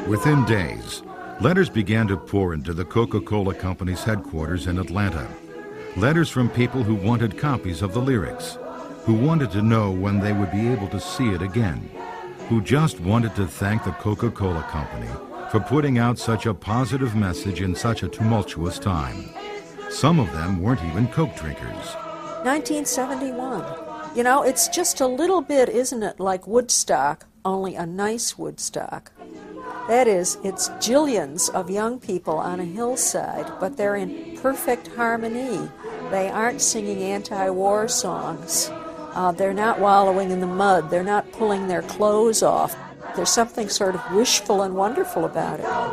Within days, letters began to pour into the Coca-Cola Company's headquarters in Atlanta. Letters from people who wanted copies of the lyrics, who wanted to know when they would be able to see it again, who just wanted to thank the Coca-Cola Company for putting out such a positive message in such a tumultuous time. Some of them weren't even Coke drinkers. 1971. You know, it's just a little bit, isn't it, like Woodstock, only a nice Woodstock. That is, it's jillions of young people on a hillside, but they're in perfect harmony. They aren't singing anti-war songs. They're not wallowing in the mud. They're not pulling their clothes off. There's something sort of wishful and wonderful about it.